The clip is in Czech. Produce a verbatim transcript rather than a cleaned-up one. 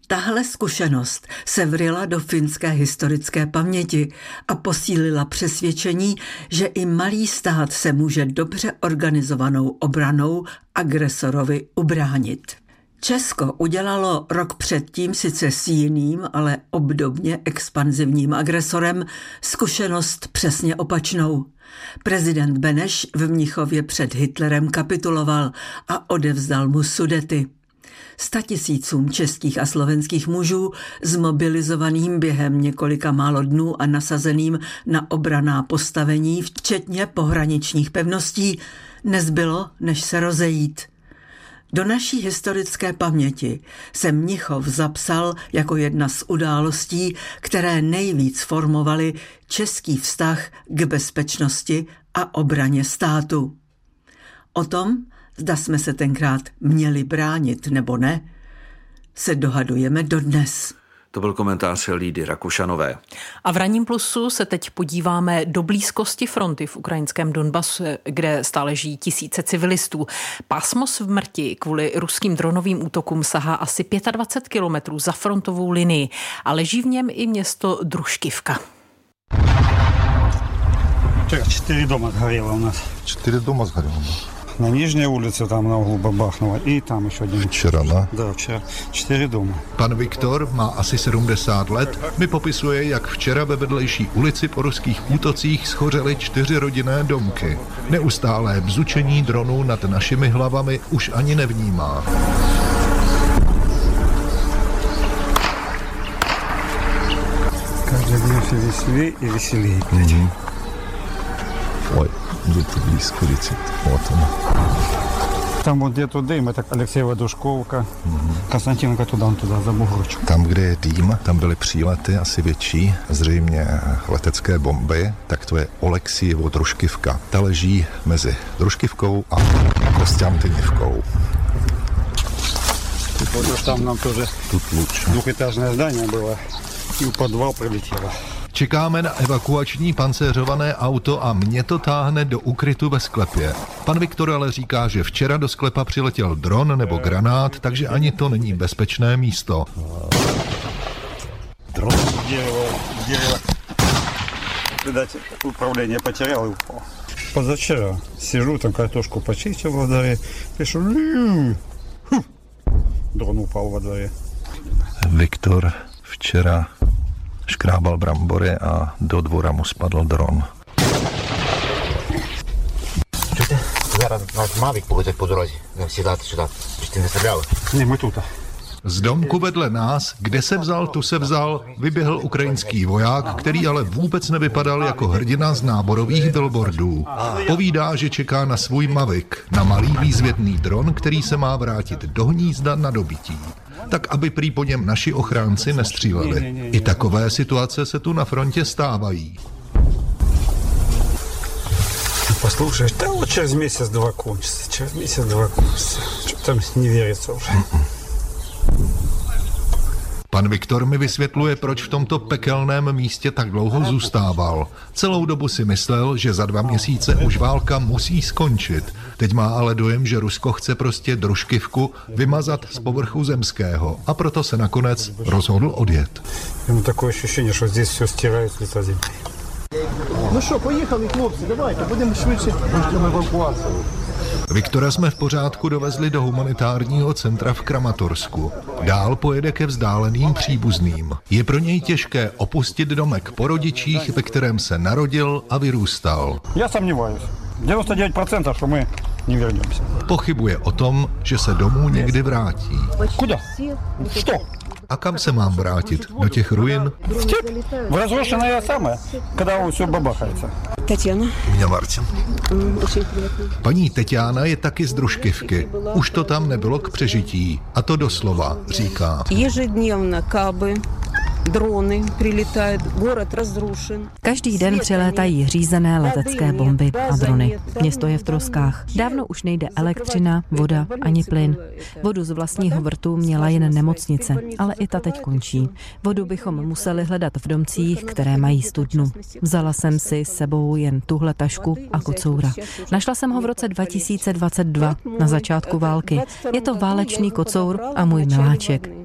Tahle zkušenost se vrila do finské historické paměti a posílila přesvědčení, že i malý stát se může dobře organizovanou obranou agresorovi ubránit. Česko udělalo rok předtím sice s jiným, ale obdobně expanzivním agresorem zkušenost přesně opačnou. Prezident Beneš v Mnichově před Hitlerem kapituloval a odevzdal mu Sudety. Statisícům českých a slovenských mužů zmobilizovaným během několika málo dnů a nasazeným na obranná postavení, včetně pohraničních pevností, nezbylo, než se rozejít. Do naší historické paměti se Mnichov zapsal jako jedna z událostí, které nejvíc formovaly český vztah k bezpečnosti a obraně státu. O tom, zda jsme se tenkrát měli bránit nebo ne, se dohadujeme dodnes. To byl komentář Lídy Rakušanové. A v Ranním plusu se teď podíváme do blízkosti fronty v ukrajinském Donbasu, kde stále žijí tisíce civilistů. Pásmo smrti kvůli ruským dronovým útokům sahá asi dvacet pět kilometrů za frontovou linii a leží v něm i město Družkivka. Čtyři doma zhořelo u nás. Čtyři doma zhořelo. На Нижней улице там на углу бабахнуло, и там еще один. Včera, ne? Да, včera. Čtyři domy. Pan Viktor má asi sedmdesát let, mi popisuje, jak včera ve vedlejší ulici po ruských útocích schořely čtyři rodinné domky. Neustálé bzučení dronů nad našimi hlavami už ani nevnímá. Každý den se veselí i veselí. Mm-hmm. Ой, где-то близко летит. Вот он. Там вот где-то дым, это Алексеева Душковка, mm-hmm. Константинка туда, туда, за бугорчик. Tam, kde je dým, tam byly přílety asi větší, zřejmě letecké bomby, tak to je Oleksievo Družkivka. Ta leží mezi Družkivkou a Kostянтинівkou. Вот уж там нам тоже Тут лучше. Двухэтажное здание было, и в подвал прилетело. Čekáme na evakuační pancéřované auto a mě to táhne do ukrytu ve sklepě. Pan Viktor ale říká, že včera do sklepa přiletěl dron nebo granát, takže ani to není bezpečné místo. Dron дерево, дерево. Видать, управление потерял и упал. Позавчера сижу, там картошку почистил во дворе, пишу, дрон упал во дворе. Viktor včera škrábal brambory a do dvora mu spadl dron. Чуєте? Зараз нас Мавік повезе по дорозі. Сідати сюди. Чи ти не стріляли? Не, мы тут. Z domku vedle nás, kde se vzal, tu se vzal, vyběhl ukrajinský voják, který ale vůbec nevypadal jako hrdina z náborových billboardů. Povídá, že čeká na svůj Mavik, na malý výzvědný dron, který se má vrátit do hnízda na dobytí. Tak aby prý po něm naši ochránci nestříleli. I takové situace se tu na frontě stávají. Послушай, да вот через месяц-два кончится, через месяц-два кончится. Что там не верится уже. Pan Viktor mi vysvětluje, proč v tomto pekelném místě tak dlouho zůstával. Celou dobu si myslel, že za dva měsíce už válka musí skončit. Teď má ale dojem, že Rusko chce prostě Družkivku vymazat z povrchu zemského a proto se nakonec rozhodl odjet. Mám takové ощущение, že здесь все стирают с лица земли. Ну що, поїхали, хлопці, давайте, будемо швидше. Можемо евакуацію. Viktora jsme v pořádku dovezli do humanitárního centra v Kramatorsku. Dál pojede ke vzdáleným příbuzným. Je pro něj těžké opustit domek po rodičích, ve kterém se narodil a vyrůstal. Já сомневаюсь. девяносто девять процентов, že my nevěříme. Pochybuje o tom, že se domů někdy vrátí. Kuda? Što? A kam se mám vrátit? Do těch ruin? В разрушенное самое, когда все бабахается. Татьяна. Mě Martin. Очень приятно. Paní Teťána je taky z Družkivky. Už to tam nebylo k přežití. A to doslova, říká. Ежедневно кабы, drony přilítají, город разрушен. Každý den přilétají řízené letecké bomby a drony. Město je v troskách. Dávno už nejde elektřina, voda ani plyn. Vodu z vlastního vrtu měla jen nemocnice, ale i ta teď končí. Vodu bychom museli hledat v domcích, které mají studnu. Vzala jsem si s sebou jen tuhle tašku a kocoura. Našla jsem ho v roce dva tisíce dvacet dva, na začátku války. Je to válečný kocour a můj miláček.